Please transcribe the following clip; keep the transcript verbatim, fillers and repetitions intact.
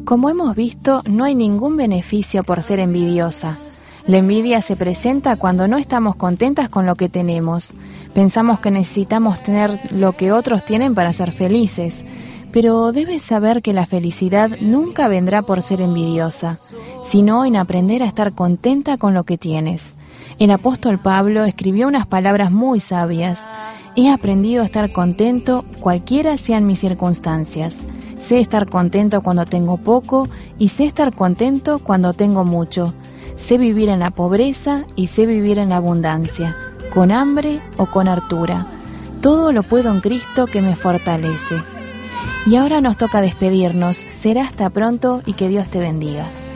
Como hemos visto, no hay ningún beneficio por ser envidiosa. La envidia se presenta cuando no estamos contentas con lo que tenemos. Pensamos que necesitamos tener lo que otros tienen para ser felices. Pero debes saber que la felicidad nunca vendrá por ser envidiosa, sino en aprender a estar contenta con lo que tienes. El apóstol Pablo escribió unas palabras muy sabias. He aprendido a estar contento cualquiera sean mis circunstancias. Sé estar contento cuando tengo poco y sé estar contento cuando tengo mucho. Sé vivir en la pobreza y sé vivir en la abundancia, con hambre o con hartura. Todo lo puedo en Cristo que me fortalece. Y ahora nos toca despedirnos. Será hasta pronto y que Dios te bendiga.